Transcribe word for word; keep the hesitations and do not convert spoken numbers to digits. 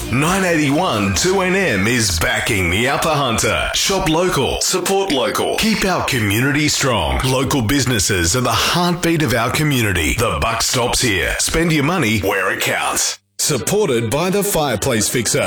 nine eighty-one two N M is backing the Upper Hunter. Shop local, support local, keep our community strong. Local businesses are the heartbeat of our community. The buck stops here. Spend your money where it counts. Supported by the Fireplace Fixer.